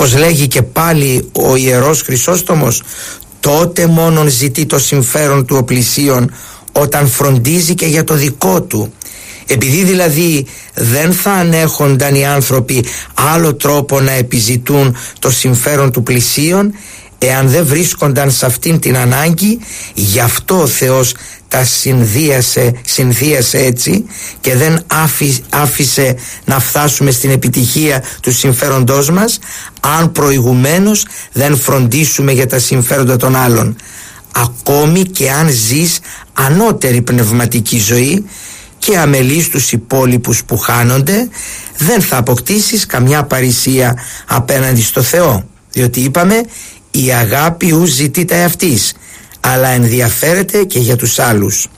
Όπως λέγει και πάλι ο Ιερός Χρυσόστομος, τότε μόνον ζητεί το συμφέρον του ο πλησίον όταν φροντίζει και για το δικό του. Επειδή δηλαδή δεν θα ανέχονταν οι άνθρωποι άλλο τρόπο να επιζητούν το συμφέρον του πλησίον, εάν δεν βρίσκονταν σε αυτήν την ανάγκη, γι' αυτό ο Θεός τα συνδύασε έτσι και δεν άφησε να φτάσουμε στην επιτυχία του συμφέροντός μας, αν προηγουμένως δεν φροντίσουμε για τα συμφέροντα των άλλων. Ακόμη και αν ζεις ανώτερη πνευματική ζωή και αμελείς τους υπόλοιπους που χάνονται, δεν θα αποκτήσεις καμιά παρησία απέναντι στο Θεό, διότι είπαμε, η αγάπη ου ζητείται εαυτής, αλλά ενδιαφέρεται και για τους άλλους.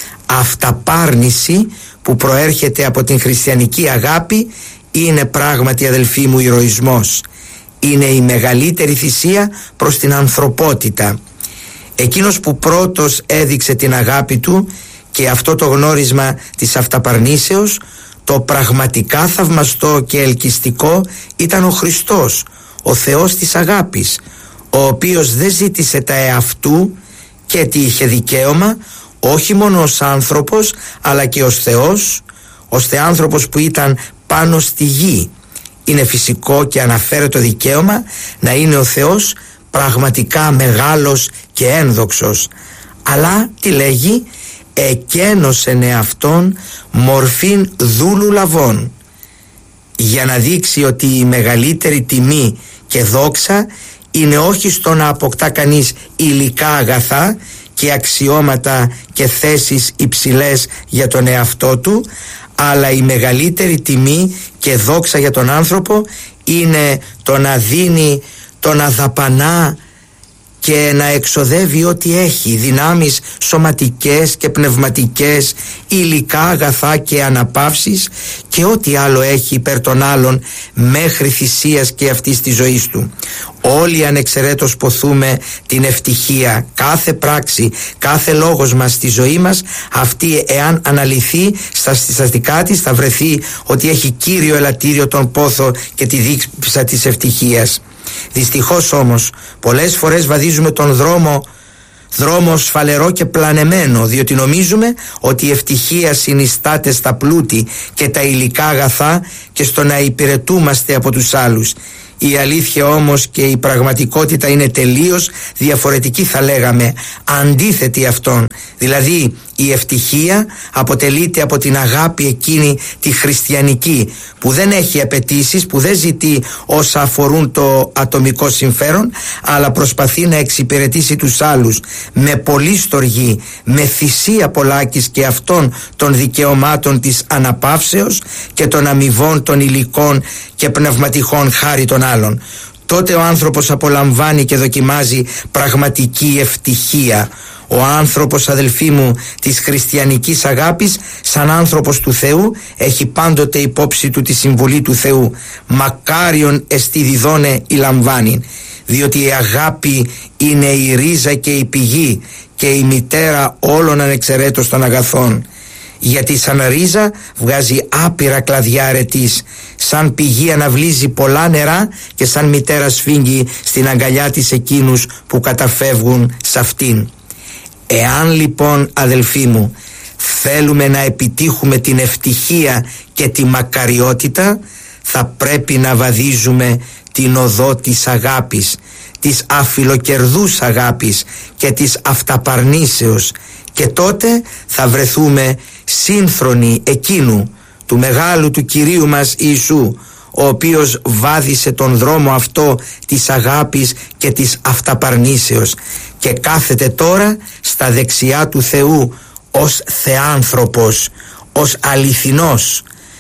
Αυταπάρνηση που προέρχεται από την χριστιανική αγάπη είναι πράγματι, αδελφοί μου, ηρωισμός. Είναι η μεγαλύτερη θυσία προς την ανθρωπότητα. Εκείνος που πρώτος έδειξε την αγάπη του και αυτό το γνώρισμα της αυταπαρνήσεως, το πραγματικά θαυμαστό και ελκυστικό, ήταν ο Χριστός, ο Θεός της αγάπης, ο οποίος δεν ζήτησε τα εαυτού και τι είχε δικαίωμα, όχι μόνο ως άνθρωπος αλλά και ως Θεός, ως θεάνθρωπος που ήταν πάνω στη γη. Είναι φυσικό και αναφέρεται το δικαίωμα να είναι ο Θεός πραγματικά μεγάλος και ένδοξος. Αλλά τι λέγει? Εκένωσεν εαυτόν μορφήν δούλου λαβών, για να δείξει ότι η μεγαλύτερη τιμή και δόξα είναι όχι στο να αποκτά κανείς υλικά αγαθά και αξιώματα και θέσεις υψηλές για τον εαυτό του, αλλά η μεγαλύτερη τιμή και δόξα για τον άνθρωπο είναι το να δίνει, το να δαπανά και να εξοδεύει ό,τι έχει, δυνάμεις σωματικές και πνευματικές, υλικά αγαθά και αναπαύσεις και ό,τι άλλο έχει υπέρ των άλλων μέχρι θυσίας και αυτής της ζωής του. Όλοι ανεξαιρέτως ποθούμε την ευτυχία. Κάθε πράξη, κάθε λόγος μας στη ζωή μας, αυτή εάν αναλυθεί στα συστατικά της, θα βρεθεί ότι έχει κύριο ελαττήριο τον πόθο και τη δίψα της ευτυχίας. Δυστυχώς όμως πολλές φορές βαδίζουμε τον δρόμο σφαλερό και πλανεμένο, διότι νομίζουμε ότι η ευτυχία συνιστάται στα πλούτη και τα υλικά αγαθά και στο να υπηρετούμαστε από τους άλλους. Η αλήθεια όμως και η πραγματικότητα είναι τελείως διαφορετική, θα λέγαμε, αντίθετη αυτών. Δηλαδή η ευτυχία αποτελείται από την αγάπη εκείνη τη χριστιανική, που δεν έχει απαιτήσεις, που δεν ζητεί όσα αφορούν το ατομικό συμφέρον, αλλά προσπαθεί να εξυπηρετήσει τους άλλους με πολλή στοργή, με θυσία πολλάκις και αυτών των δικαιωμάτων της αναπαύσεως και των αμοιβών των υλικών και πνευματικών χάρη των άλλων. Τότε ο άνθρωπος απολαμβάνει και δοκιμάζει πραγματική ευτυχία. Ο άνθρωπος, αδελφοί μου, της χριστιανικής αγάπης, σαν άνθρωπος του Θεού, έχει πάντοτε υπόψη του τη συμβουλή του Θεού. Μακάριον εστι διδώνε η λαμβάνει, διότι η αγάπη είναι η ρίζα και η πηγή και η μητέρα όλων ανεξαιρέτως των αγαθών. Γιατί σαν ρίζα βγάζει άπειρα κλαδιά αρετής, σαν πηγή αναβλύζει πολλά νερά και σαν μητέρα σφίγγει στην αγκαλιά της εκείνους που καταφεύγουν σε αυτήν. Εάν λοιπόν, αδελφοί μου, θέλουμε να επιτύχουμε την ευτυχία και τη μακαριότητα, θα πρέπει να βαδίζουμε την οδό της αγάπης, της αφιλοκερδούς αγάπης και της αυταπαρνήσεως, και τότε θα βρεθούμε σύνθρονοι εκείνου του μεγάλου του Κυρίου μας Ιησού, ο οποίος βάδισε τον δρόμο αυτό της αγάπης και της αυταπαρνήσεως και κάθεται τώρα στα δεξιά του Θεού ως θεάνθρωπος, ως αληθινός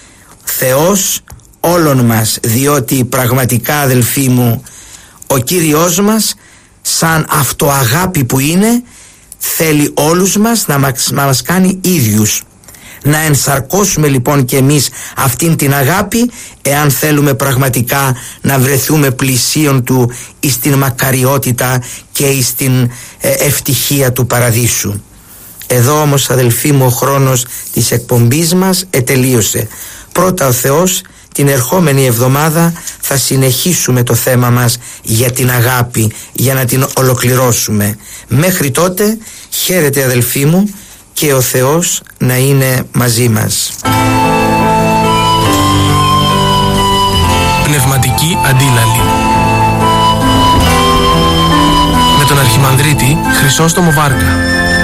Θεός όλων μας, διότι πραγματικά, αδελφοί μου, ο Κύριος μας, σαν αυτοαγάπη που είναι, θέλει όλους μας να μας κάνει ίδιους. Να ενσαρκώσουμε λοιπόν και εμείς αυτήν την αγάπη, εάν θέλουμε πραγματικά να βρεθούμε πλησίον του εις την μακαριότητα και εις την ευτυχία του παραδείσου. Εδώ όμως, αδελφοί μου, ο χρόνος της εκπομπής μας ετελείωσε. Πρώτα ο Θεός Την ερχόμενη εβδομάδα θα συνεχίσουμε το θέμα μας για την αγάπη, για να την ολοκληρώσουμε. Μέχρι τότε, χαίρετε αδελφοί μου, και ο Θεός να είναι μαζί μας. Πνευματική αντίλαλη με τον Αρχιμανδρίτη Χρυσόστομο Βάρκα.